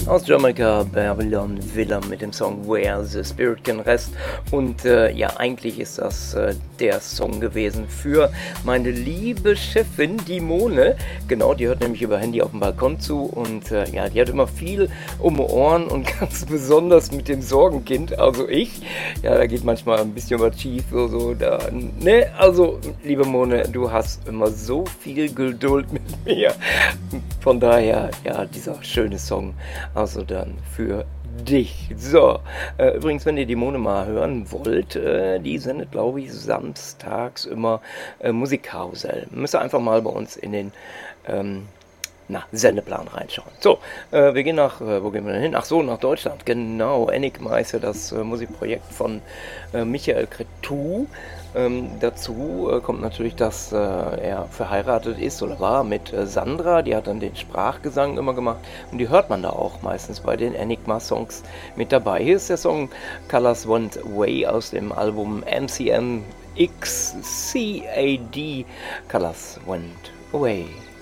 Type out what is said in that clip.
aus Jamaika, Babylon Villa mit dem Song Where the Spirit Can Rest. Und ja, eigentlich ist das der Song gewesen für meine liebe Chefin, die Mone. Genau, die hört nämlich über Handy auf dem Balkon zu und ja, die hat immer viel um die Ohren und ganz besonders mit dem Sorgenkind, also ich. Ja, da geht manchmal ein bisschen was schief, so da, ne, also liebe Mone, du hast immer so viel Geduld mit mir. Von daher, ja, dieser schöne Song, also dann für dich. So, übrigens, wenn ihr die Mone mal hören wollt, die sendet, glaube ich, samstags immer Musikkarussell. Müsst ihr einfach mal bei uns in den Sendeplan reinschauen. So, wir gehen wo gehen wir denn hin? Ach so, nach Deutschland, genau. Enigma ist ja das Musikprojekt von Michael Cretu. Dazu kommt natürlich, dass er verheiratet ist oder war mit Sandra, die hat dann den Sprachgesang immer gemacht und die hört man da auch meistens bei den Enigma-Songs mit dabei. Hier ist der Song Colors Went Away aus dem Album MCM XCAD, Colors Went Away.